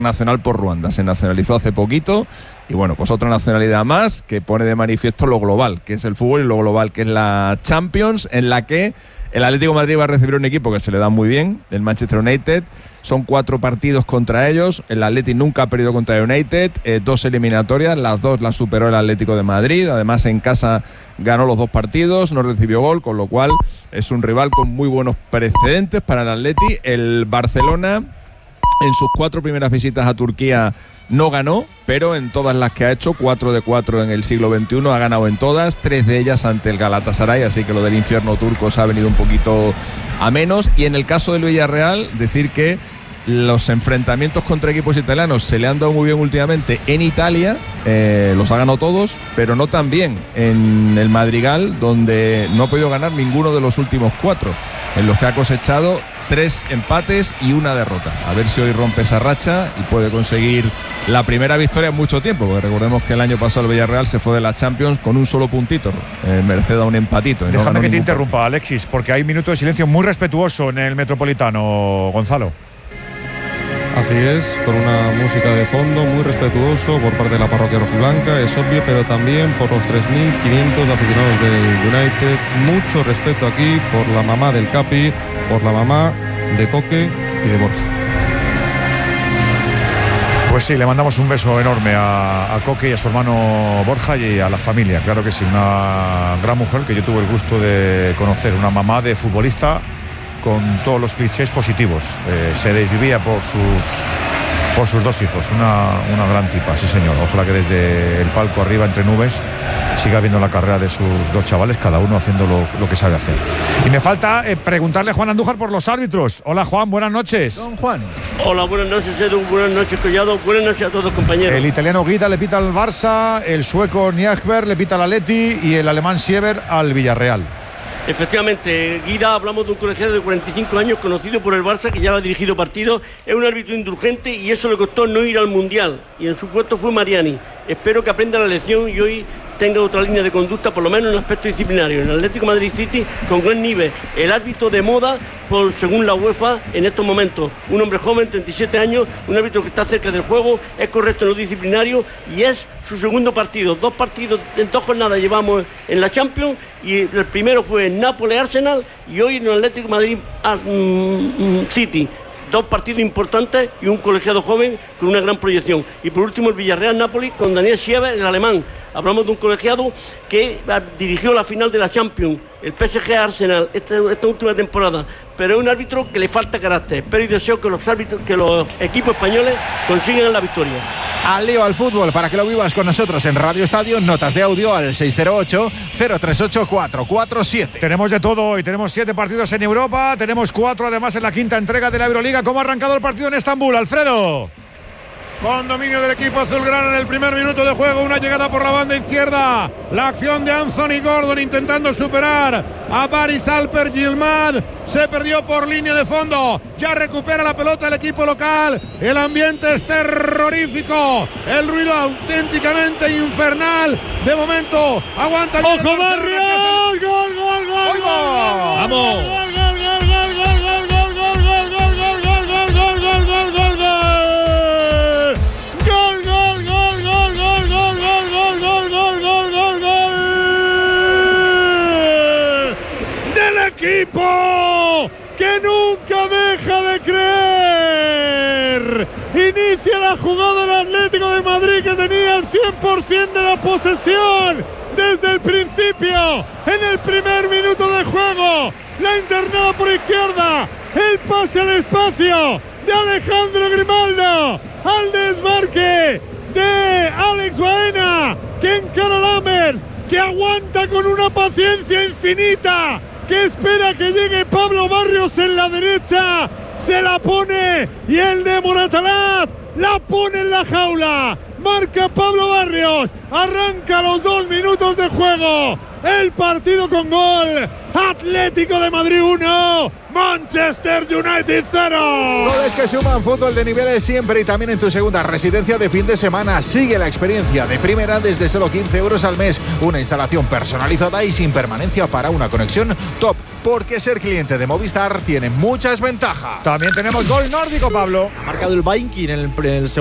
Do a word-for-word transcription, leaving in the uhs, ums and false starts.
nacional por Ruanda, se nacionalizó hace poquito y bueno, pues otra nacionalidad más que pone de manifiesto lo global que es el fútbol y lo global que es la Champions, en la que el Atlético de Madrid va a recibir un equipo que se le da muy bien, el Manchester United. Son cuatro partidos contra ellos, el Atlético nunca ha perdido contra el United, eh, dos eliminatorias, las dos las superó el Atlético de Madrid, además en casa ganó los dos partidos, no recibió gol, con lo cual es un rival con muy buenos precedentes para el Atlético. El Barcelona en sus cuatro primeras visitas a Turquía no ganó, pero en todas las que ha hecho, cuatro de cuatro en el siglo veintiuno, ha ganado en todas, tres de ellas ante el Galatasaray, así que lo del infierno turco se ha venido un poquito a menos. Y en el caso del Villarreal, decir que los enfrentamientos contra equipos italianos se le han dado muy bien últimamente en Italia, eh, los ha ganado todos, pero no tan bien en el Madrigal, donde no ha podido ganar ninguno de los últimos cuatro, en los que ha cosechado tres empates y una derrota. A ver si hoy rompe esa racha y puede conseguir la primera victoria en mucho tiempo, porque recordemos que el año pasado el Villarreal se fue de la Champions con un solo puntito, eh, merced a un empatito. Déjame no que te partido. interrumpa, Alexis, porque hay un minuto de silencio muy respetuoso en el Metropolitano, Gonzalo. Así es, con una música de fondo muy respetuoso por parte de la parroquia rojiblanca, es obvio, pero también por los tres mil quinientos aficionados del United. Mucho respeto aquí por la mamá del Capi, por la mamá de Coque y de Borja. Pues sí, le mandamos un beso enorme a, a Coque y a su hermano Borja y a la familia. Claro que sí, una gran mujer que yo tuve el gusto de conocer, una mamá de futbolista con todos los clichés positivos. Eh, se desvivía por sus por sus dos hijos, una, una gran tipa, sí señor. Ojalá que desde el palco arriba entre nubes siga viendo la carrera de sus dos chavales, cada uno haciendo lo, lo que sabe hacer. Y me falta eh, preguntarle a Juan Andújar por los árbitros. Hola Juan, buenas noches. Don Juan. Hola, buenas noches Edu, buenas noches Collado, buenas noches a todos compañeros. El italiano Guida le pita al Barça, el sueco Niagberg le pita al Atleti y el alemán Siever al Villarreal. Efectivamente, Guida, hablamos de un colegiado de cuarenta y cinco años, conocido por el Barça, que ya lo ha dirigido partidos, es un árbitro indulgente y eso le costó no ir al Mundial. Y en su puesto fue Mariani. Espero que aprenda la lección y hoy tenga otra línea de conducta, por lo menos en el aspecto disciplinario. En el Atlético Madrid City, con gran nivel, el árbitro de moda, por según la UEFA, en estos momentos. Un hombre joven, treinta y siete años, un árbitro que está cerca del juego, es correcto en lo disciplinario y es su segundo partido. Dos partidos, en dos jornadas llevamos en la Champions y el primero fue en Nápoles-Arsenal y hoy en el Atlético Madrid City. Dos partidos importantes y un colegiado joven con una gran proyección. Y por último el Villarreal-Nápoles con Daniel Siever, el alemán. Hablamos de un colegiado que dirigió la final de la Champions, el P S G-Arsenal, esta, esta última temporada. Pero es un árbitro que le falta carácter. Espero y deseo que los árbitros, que los equipos españoles consigan la victoria. Al lío al fútbol, para que lo vivas con nosotros en Radio Estadio, notas de audio al seis cero ocho, cero tres ocho, cuatro cuatro siete. Tenemos de todo hoy, tenemos siete partidos en Europa, tenemos cuatro además en la quinta entrega de la Euroliga. ¿Cómo ha arrancado el partido en Estambul, Alfredo? Con dominio del equipo azulgrana en el primer minuto de juego, una llegada por la banda izquierda, la acción de Anthony Gordon intentando superar a Paris Alper Gilmad, se perdió por línea de fondo, ya recupera la pelota el equipo local, el ambiente es terrorífico, el ruido auténticamente infernal, de momento aguanta el ¡ojo Barrios! ¡Gol, gol, gol, gol! ¡Vamos! Equipo que nunca deja de creer. Inicia la jugada el Atlético de Madrid, que tenía el cien por ciento de la posesión desde el principio. En el primer minuto de juego, la internada por izquierda, el pase al espacio de Alejandro Grimaldo, al desmarque de Alex Baena, que encara a Lammers, que aguanta con una paciencia infinita, que espera que llegue Pablo Barrios en la derecha, se la pone y el de Moratalaz la pone en la jaula. Marca Pablo Barrios, arranca los dos minutos de juego. el partido con gol. Atlético de Madrid uno, Manchester United cero. Goles que suman, fútbol de niveles siempre y también en tu segunda residencia de fin de semana. Sigue la experiencia de primera desde solo quince euros al mes. Una instalación personalizada y sin permanencia para una conexión top. Porque ser cliente de Movistar tiene muchas ventajas. También tenemos gol nórdico, Pablo. Ha marcado el Viking en el, en el